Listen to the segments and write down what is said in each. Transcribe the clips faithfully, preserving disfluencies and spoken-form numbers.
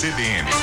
C B N.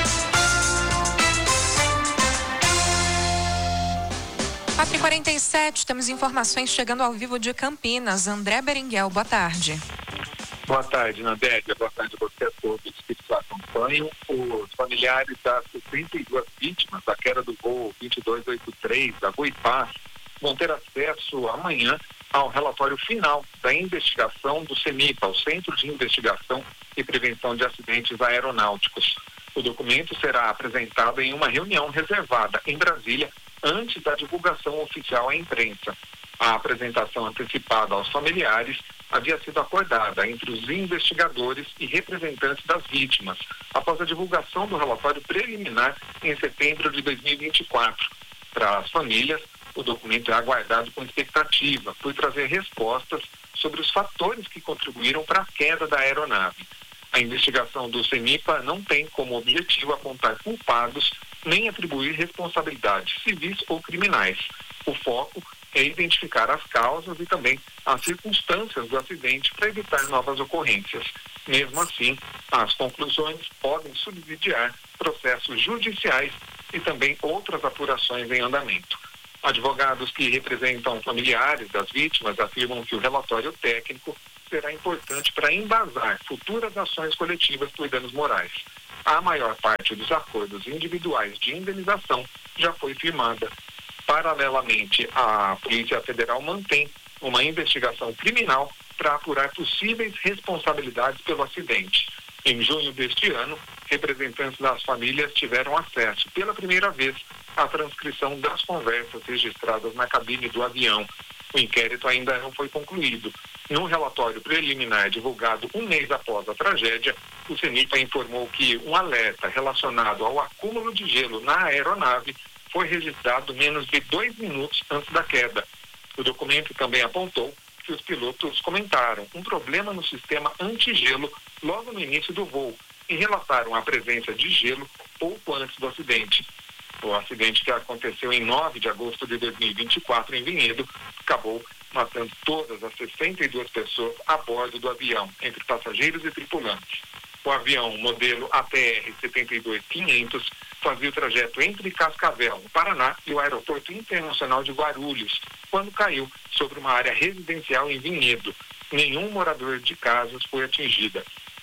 quatro e quarenta e sete, temos informações chegando ao vivo de Campinas. André Berenguel, boa tarde. Boa tarde, Nandélia. Boa tarde a você a todos que nos acompanham. Os familiares das sessenta e duas vítimas da queda do voo vinte e dois oitenta e três da Voipaz vão ter acesso amanhã ao relatório final da investigação do CEMIPA, o Centro de Investigação e Prevenção de Acidentes Aeronáuticos. O documento será apresentado em uma reunião reservada em Brasília antes da divulgação oficial à imprensa. A apresentação antecipada aos familiares havia sido acordada entre os investigadores e representantes das vítimas, após a divulgação do relatório preliminar em setembro de dois mil e vinte e quatro. Para as famílias, o documento é aguardado com expectativa, por trazer respostas sobre os fatores que contribuíram para a queda da aeronave. A investigação do CEMIPA não tem como objetivo apontar culpados nem atribuir responsabilidades civis ou criminais. O foco é identificar as causas e também as circunstâncias do acidente para evitar novas ocorrências. Mesmo assim, as conclusões podem subsidiar processos judiciais e também outras apurações em andamento. Advogados que representam familiares das vítimas afirmam que o relatório técnico será importante para embasar futuras ações coletivas por danos morais. A maior parte dos acordos individuais de indenização já foi firmada. Paralelamente, a Polícia Federal mantém uma investigação criminal para apurar possíveis responsabilidades pelo acidente. Em junho deste ano, representantes das famílias tiveram acesso pela primeira vez à transcrição das conversas registradas na cabine do avião. O inquérito ainda não foi concluído. Num relatório preliminar divulgado um mês após a tragédia, o CEMIPA informou que um alerta relacionado ao acúmulo de gelo na aeronave foi registrado menos de dois minutos antes da queda. O documento também apontou que os pilotos comentaram um problema no sistema antigelo logo no início do voo e relataram a presença de gelo pouco antes do acidente. O acidente, que aconteceu em nove de agosto de dois mil e vinte e quatro em Vinhedo, acabou matando todas as sessenta e duas pessoas a bordo do avião, entre passageiros e tripulantes. O avião modelo A T R setenta e dois quinhentos fazia o trajeto entre Cascavel, no Paraná, e o Aeroporto Internacional de Guarulhos, quando caiu sobre uma área residencial em Vinhedo. Nenhum morador de casas foi atingida.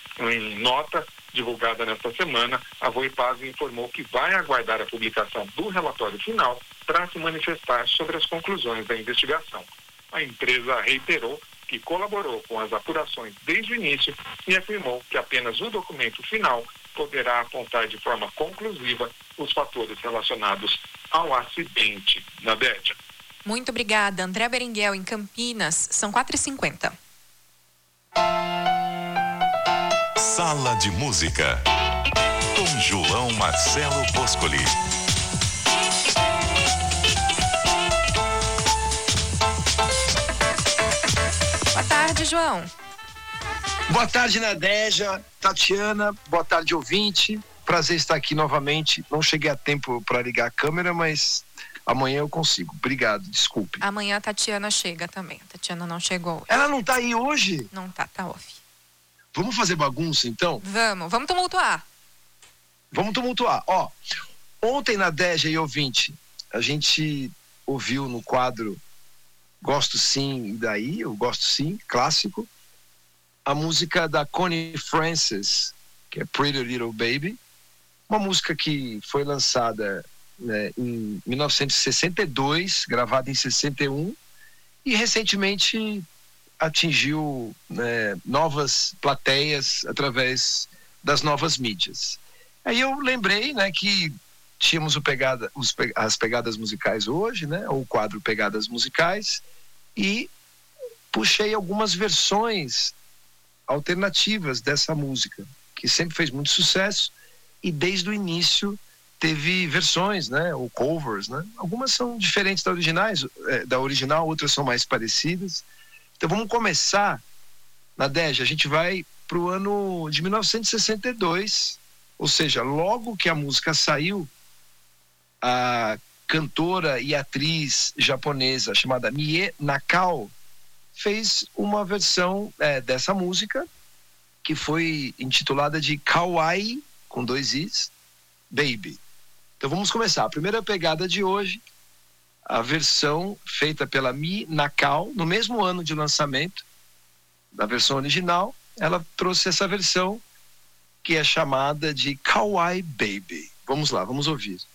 Em nota divulgada nesta semana, a Voipaz informou que vai aguardar a publicação do relatório final para se manifestar sobre as conclusões da investigação. A empresa reiterou que colaborou com as apurações desde o início e afirmou que apenas o documento final poderá apontar de forma conclusiva os fatores relacionados ao acidente. Nandélia. Muito obrigada, André Berenguel, em Campinas. São quatro e cinquenta. Sala de Música, com João Marcelo Boscoli. Boa tarde, João. Boa tarde, Nadéja, Tatiana, boa tarde, ouvinte. Prazer estar aqui novamente. Não cheguei a tempo para ligar a câmera, mas amanhã eu consigo. Obrigado, desculpe. Amanhã a Tatiana chega também. A Tatiana não chegou hoje. Ela não tá aí hoje? Não tá, tá off. Vamos fazer bagunça, então? Vamos, vamos tumultuar. Vamos tumultuar. Ó, ontem, Nadéja e ouvinte, a gente ouviu no quadro Gosto Sim, e daí, eu gosto sim, clássico, a música da Connie Francis, que é Pretty Little Baby, uma música que foi lançada, né, em mil novecentos e sessenta e dois, gravada em sessenta e um, e recentemente atingiu, né, novas plateias através das novas mídias. Aí eu lembrei, né, que tínhamos o pegada, os, as pegadas musicais hoje, né, o quadro Pegadas Musicais, e puxei algumas versões alternativas dessa música, que sempre fez muito sucesso e desde o início teve versões, né, ou covers, né? Algumas são diferentes da originais, é, da original, outras são mais parecidas. Então vamos começar, Nadéja, a gente vai para o ano de mil novecentos e sessenta e dois, ou seja, logo que a música saiu, a cantora e atriz japonesa chamada Mie Nakao fez uma versão é, dessa música que foi intitulada de Kawaii com dois Is, Baby. Então vamos começar. A primeira pegada de hoje, a versão feita pela Mi Nakao, no mesmo ano de lançamento da versão original, ela trouxe essa versão que é chamada de Kawaii Baby. Vamos lá, vamos ouvir.